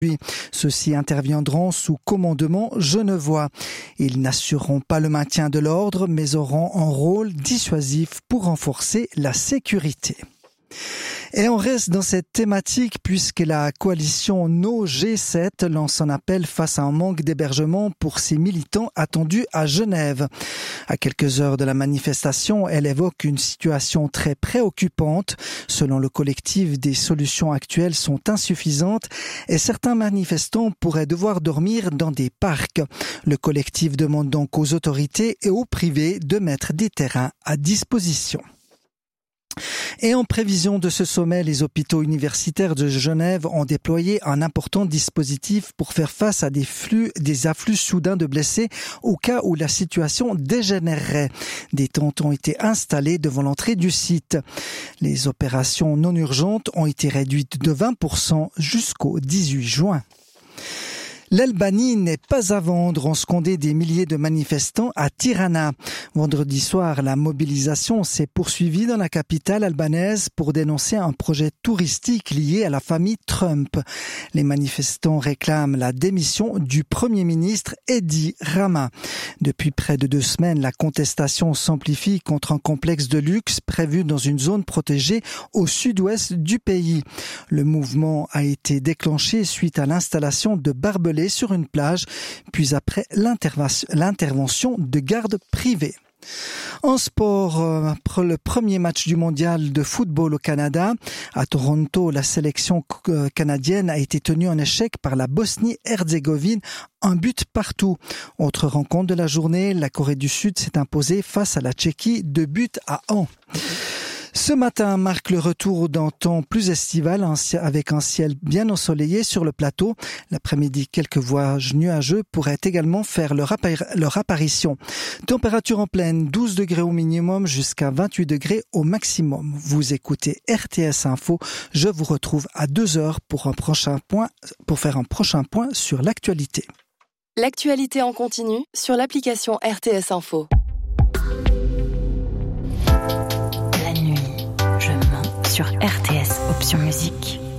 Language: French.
Ceux-ci interviendront sous commandement genevois. Ils n'assureront pas le maintien de l'ordre, mais auront un rôle dissuasif pour renforcer la sécurité. Et on reste dans cette thématique puisque la coalition No G7 lance un appel face à un manque d'hébergement pour ses militants attendus à Genève. À quelques heures de la manifestation, elle évoque une situation très préoccupante. Selon le collectif, des solutions actuelles sont insuffisantes et certains manifestants pourraient devoir dormir dans des parcs. Le collectif demande donc aux autorités et aux privés de mettre des terrains à disposition. Et en prévision de ce sommet, les hôpitaux universitaires de Genève ont déployé un important dispositif pour faire face à des afflux soudains de blessés au cas où la situation dégénérerait. Des tentes ont été installées devant l'entrée du site. Les opérations non urgentes ont été réduites de 20% jusqu'au 18 juin. L'Albanie n'est pas à vendre, ont scandé des milliers de manifestants à Tirana. Vendredi soir, la mobilisation s'est poursuivie dans la capitale albanaise pour dénoncer un projet touristique lié à la famille Trump. Les manifestants réclament la démission du Premier ministre Edi Rama. Depuis près de 2 semaines, la contestation s'amplifie contre un complexe de luxe prévu dans une zone protégée au sud-ouest du pays. Le mouvement a été déclenché suite à l'installation de barbelés sur une plage, puis après l'intervention de gardes privés. En sport, le premier match du mondial de football au Canada. À Toronto, la sélection canadienne a été tenue en échec par la Bosnie-Herzégovine, 1 but partout. Autre rencontre de la journée, la Corée du Sud s'est imposée face à la Tchéquie, 2-1. Ce matin marque le retour d'un temps plus estival avec un ciel bien ensoleillé sur le plateau. L'après-midi, quelques voilages nuageux pourraient également faire leur apparition. Température en pleine, 12 degrés au minimum jusqu'à 28 degrés au maximum. Vous écoutez RTS Info. Je vous retrouve à 2h pour faire un prochain point sur l'actualité. L'actualité en continu sur l'application RTS Info. Sur RTS Option Musique.